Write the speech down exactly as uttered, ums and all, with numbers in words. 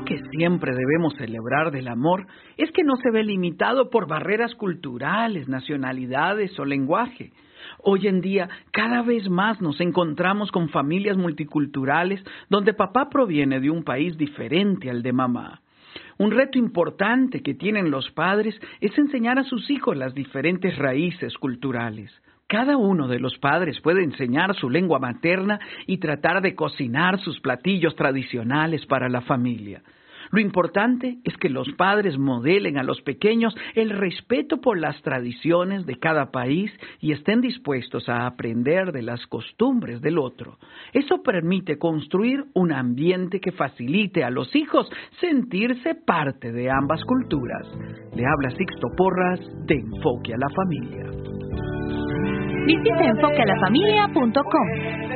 que siempre debemos celebrar del amor es que no se ve limitado por barreras culturales, nacionalidades o lenguaje. Hoy en día, cada vez más nos encontramos con familias multiculturales donde papá proviene de un país diferente al de mamá. Un reto importante que tienen los padres es enseñar a sus hijos las diferentes raíces culturales. Cada uno de los padres puede enseñar su lengua materna y tratar de cocinar sus platillos tradicionales para la familia. Lo importante es que los padres modelen a los pequeños el respeto por las tradiciones de cada país y estén dispuestos a aprender de las costumbres del otro. Eso permite construir un ambiente que facilite a los hijos sentirse parte de ambas culturas. Le habla Sixto Porras de Enfoque a la Familia. Visita enfoque a la familia punto com.